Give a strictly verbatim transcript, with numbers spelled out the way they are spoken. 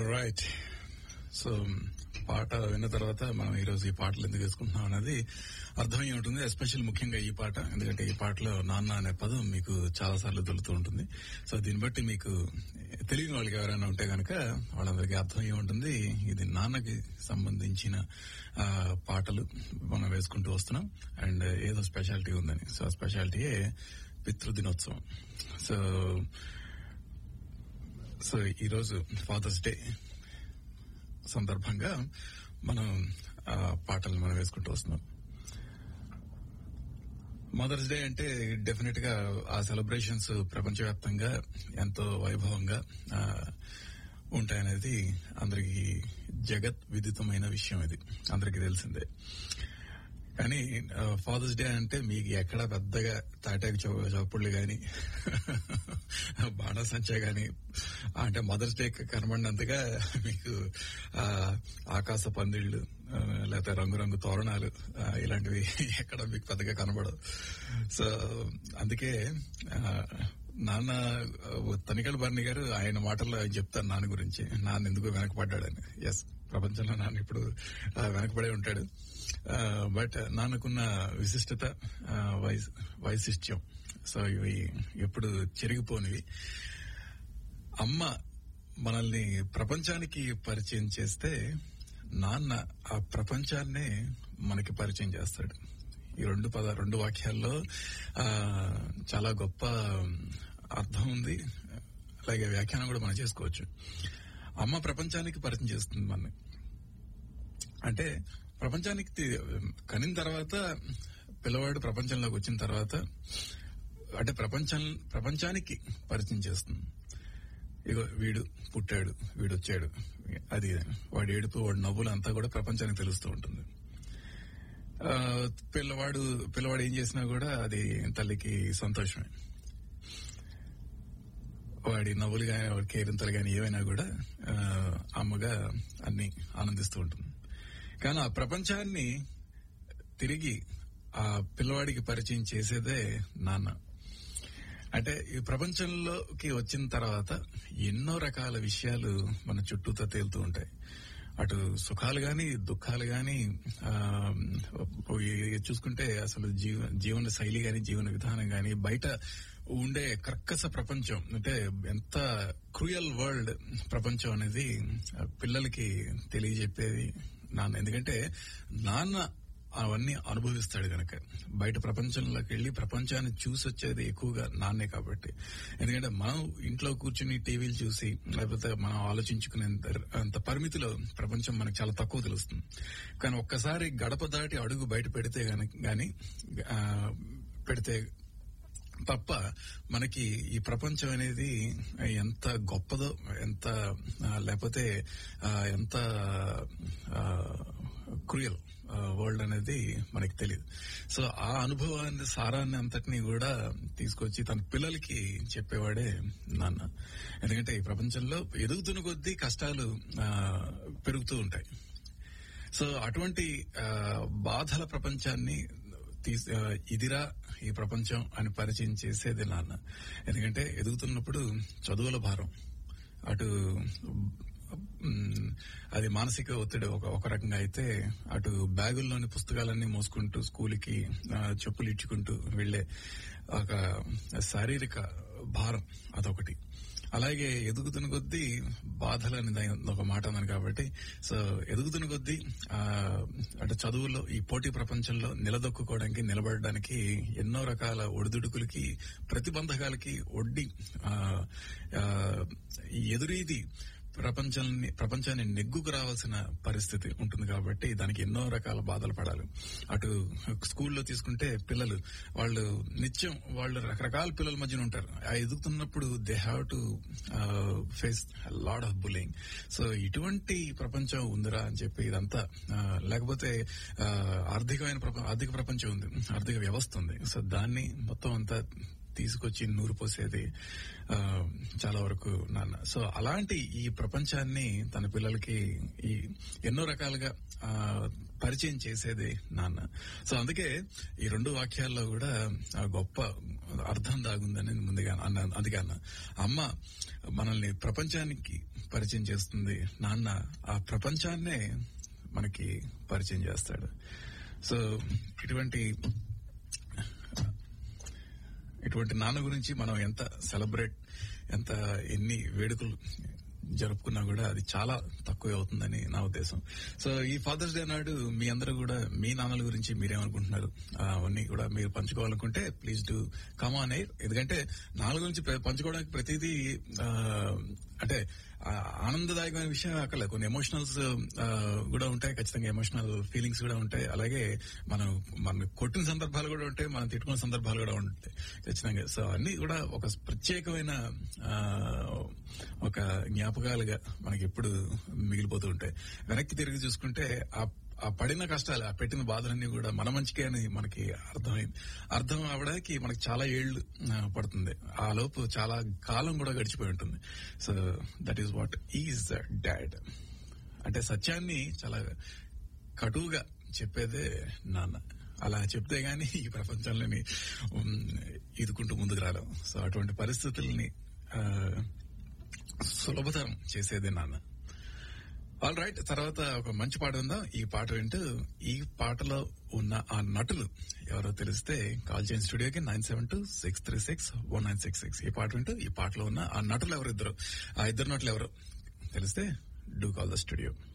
Right. So పాట విన్న తర్వాత మనం ఈ రోజు ఈ పాటలు ఎందుకు వేసుకుంటున్నాం అనేది అర్థమై ఉంటుంది. ఎస్పెషల్ ముఖ్యంగా ఈ పాట, ఎందుకంటే ఈ పాటలో నాన్న అనే పదం మీకు చాలా సార్లు దొరుకుతూ ఉంటుంది. సో దీన్ని బట్టి మీకు తెలియని వాళ్ళకి ఎవరైనా ఉంటే కనుక వాళ్ళందరికీ అర్థమై ఉంటుంది. ఇది నాన్నకి సంబంధించిన ఆ పాటలు మనం వేసుకుంటూ వస్తున్నాం. అండ్ ఏదో స్పెషాలిటీ ఉందని, సో ఆ స్పెషాలిటీయే పితృదినోత్సవం. సో సో ఈరోజు ఫాదర్స్ డే సందర్భంగా మనం ఆ పాటలు మనం వేసుకుంటూ వస్తున్నాం. మదర్స్ డే అంటే డెఫినెట్ గా ఆ సెలబ్రేషన్స్ ప్రపంచవ్యాప్తంగా ఎంతో వైభవంగా ఉంటాయనేది అందరికీ జగత్ విదితమైన విషయం. ఇది అందరికీ తెలిసిందే. కానీ ఫాదర్స్ డే అంటే మీకు ఎక్కడ పెద్దగా తాటాకు చౌపుళ్ళు గాని బాణసంచా గాని అంటే మదర్స్ డే కనబడినంతగా మీకు ఆ ఆకాశ పందిళ్లు లేకపోతే రంగురంగు తోరణాలు ఇలాంటివి ఎక్కడ మీకు పెద్దగా కనబడవు. సో అందుకే నాన్న తనికెళ్ళ బర్ని గారు ఆయన మాటల్లో ఆయన చెప్తారు నాన్న గురించి, నాన్న ఎందుకు వెనకపడ్డాడని. ఎస్, ప్రపంచంలో నాన్న ఇప్పుడు వెనకబడే ఉంటాడు. బట్ నాన్నకున్న విశిష్టత, వైశిష్ట్యం, సో ఇవి ఎప్పుడు చెరిగిపోనివి. అమ్మ మనల్ని ప్రపంచానికి పరిచయం చేస్తే నాన్న ఆ ప్రపంచాన్నే మనకి పరిచయం చేస్తాడు. ఈ రెండు పద రెండు వాక్యాల్లో ఆ చాలా గొప్ప అర్థం ఉంది. అలాగే వ్యాఖ్యానం కూడా మనం చేసుకోవచ్చు. అమ్మ ప్రపంచానికి పరిచయం చేస్తుంది మనని. అంటే ప్రపంచానికి కనిన తర్వాత, పిల్లవాడు ప్రపంచంలోకి వచ్చిన తర్వాత అంటే ప్రపంచం ప్రపంచానికి పరిచయం చేస్తుంది. ఇగో వీడు పుట్టాడు, వీడు వచ్చాడు, అది వాడి ఏడుపు, వాడి నవ్వులు అంతా కూడా ప్రపంచానికి తెలుస్తూ ఉంటుంది. పిల్లవాడు పిల్లవాడు ఏం చేసినా కూడా అది తల్లికి సంతోషమే. వాడి నవ్వులు గాని, వాడి కేరింతలు గాని ఏవైనా కూడా అమ్మగా అన్ని ఆనందిస్తూ ఉంటుంది. కానీ ఆ ప్రపంచాన్ని తిరిగి ఆ పిల్లవాడికి పరిచయం చేసేదే నాన్న. అంటే ఈ ప్రపంచంలోకి వచ్చిన తర్వాత ఎన్నో రకాల విషయాలు మన చుట్టూతో తేలుతూ ఉంటాయి. అటు సుఖాలు గాని, దుఃఖాలు గాని, ఆ చూసుకుంటే అసలు జీవ జీవన శైలి గాని, జీవన విధానం గాని, బయట ఉండే కర్కశ ప్రపంచం, అంటే ఎంత క్రూయల్ వరల్డ్ ప్రపంచం అనేది పిల్లలకి తెలియజెప్పేది నాన్న. ఎందుకంటే నాన్న అవన్నీ అనుభవిస్తాడు గనక, బయట ప్రపంచంలోకి వెళ్లి ప్రపంచాన్ని చూసి వచ్చేది ఎక్కువగా నాన్నే కాబట్టి. ఎందుకంటే మనం ఇంట్లో కూర్చుని టీవీలు చూసి లేకపోతే మనం ఆలోచించుకునే అంత పరిమితిలో ప్రపంచం మనకు చాలా తక్కువ తెలుస్తుంది. కానీ ఒక్కసారి గడప దాటి అడుగు బయట పెడితే గాని పెడితే తప్ప మనకి ఈ ప్రపంచం అనేది ఎంత గొప్పదో, ఎంత లేకపోతే ఎంత క్రూయల్ వరల్డ్ అనేది మనకి తెలియదు. సో ఆ అనుభవాన్ని, సారాన్ని అంతటినీ కూడా తీసుకొచ్చి తన పిల్లలకి చెప్పేవాడే నాన్న. ఎందుకంటే ఈ ప్రపంచంలో ఎదుగుతున్న కొద్దీ కష్టాలు పెరుగుతూ ఉంటాయి. సో అటువంటి బాధల ప్రపంచాన్ని ఇదిరా ఈ ప్రపంచం అని పరిచయం చేసేది నాన్న. ఎందుకంటే ఎదుగుతున్నప్పుడు చదువుల భారం, అటు అది మానసిక ఒత్తిడి ఒక ఒక రకంగా అయితే, అటు బ్యాగుల్లోని పుస్తకాలన్నీ మోసుకుంటూ స్కూల్కి చెప్పులు ఇచ్చుకుంటూ వెళ్లే ఒక శారీరక భారం అదొకటి. అలాగే ఎదుగుతున్న కొద్దీ బాధలని ఒక మాట అన్నాను కాబట్టి, సో ఎదుగుతున్న కొద్దీ అంటే చదువుల్లో ఈ పోటీ ప్రపంచంలో నిలదొక్కుకోవడానికి, నిలబడడానికి ఎన్నో రకాల ఒడిదుడుకులకి, ప్రతిబంధకాలకి ఒడ్డి ఎదురీది ప్రపంచాన్ని ప్రపంచాన్ని నెగ్గుకు రావాల్సిన పరిస్థితి ఉంటుంది. కాబట్టి దానికి ఎన్నో రకాల బాధలు పడాలి. అటు స్కూల్లో తీసుకుంటే పిల్లలు, వాళ్ళు నిత్యం వాళ్ళు రకరకాల పిల్లల మధ్యన ఉంటారు. ఆ ఎదుగుతున్నప్పుడు they have to face lot of bullying. So ఇటువంటి ప్రపంచం ఉందిరా అని చెప్పి ఇదంతా, లేకపోతే ఆర్థికమైన ఆర్థిక ప్రపంచం ఉంది, ఆర్థిక వ్యవస్థ ఉంది. సో దాన్ని మొత్తం అంతా తీసుకొచ్చి నూరు పోసేది ఆ, చాలా వరకు నాన్న. సో అలాంటి ఈ ప్రపంచాన్ని తన పిల్లలకి ఈ ఎన్నో రకాలుగా ఆ, పరిచయం చేసేది నాన్న. సో అందుకే ఈ రెండు వాక్యాల్లో కూడా ఆ గొప్ప అర్థం దాగుందని ముందుగా అన్న. అందుకే అన్న అమ్మ మనల్ని ప్రపంచానికి పరిచయం చేస్తుంది, నాన్న ఆ ప్రపంచాన్నే మనకి పరిచయం చేస్తాడు. సో ఇటువంటి ఇటువంటి నాన్న గురించి మనం ఎంత సెలబ్రేట్, ఎంత ఎన్ని వేడుకలు జరుపుకున్నా కూడా అది చాలా తక్కువ అవుతుందని నా ఉద్దేశం. సో ఈ ఫాదర్స్ డే నాడు మీ అందరూ కూడా మీ నాన్నల గురించి మీరేమనుకుంటున్నారు అవన్నీ కూడా మీరు పంచుకోవాలనుకుంటే please do come on air. ఎందుకంటే నాన్నల గురించి ప్ర- పంచుకోవడానికి ప్రతిదీ ఆ, అంటే ఆ, ఆనందదాయకమైన విషయం అక్కడ కొన్ని ఎమోషనల్స్ కూడా ఉంటాయి, ఖచ్చితంగా ఎమోషనల్ ఫీలింగ్స్ కూడా ఉంటాయి. అలాగే మనం మనం కొట్టిన సందర్భాలు కూడా ఉంటాయి, మనం తిట్టుకున్న సందర్భాలు కూడా ఉంటాయి ఖచ్చితంగా. సో అన్ని కూడా ఒక ప్రత్యేకమైన ఆ, ఒక జ్ఞాపకాలుగా మనకి ఎప్పుడు మిగిలిపోతూ ఉంటాయి. వెనక్కి తిరిగి చూసుకుంటే ఆ ఆ పడిన కష్టాలు, ఆ పెట్టిన బాధలన్నీ కూడా మన మంచికే అని మనకి అర్థమైంది. అర్థం అవడానికి మనకి చాలా ఏళ్లు ఆ, పడుతుంది. ఆ లోపు చాలా కాలం కూడా గడిచిపోయి ఉంటుంది. So that is what is dad. అంటే సత్యాన్ని చాలా కటువుగా చెప్పేదే నాన్న. అలా చెప్తే గానీ ఈ ప్రపంచంలోని ఉమ్, ఈదుకుంటూ ముందుకు రాలేం. సో అటువంటి పరిస్థితుల్ని ఆ, సులభతరం చేసేదే నాన్న. ఆల్ రైట్, తర్వాత ఒక మంచి పాట ఉందా? ఈ పాట వింటూ ఈ పాటలో ఉన్న ఆ నటులు ఎవరో తెలిస్తే కాల్ చేయండి స్టూడియోకి nine seven two six three six one nine six six. ఈ పాట వింటూ ఈ పాటలో ఉన్న ఆ నటులు ఎవరు, ఇద్దరు ఆ ఇద్దరు నటులు ఎవరు తెలిస్తే డూ కాల్ ద స్టూడియో.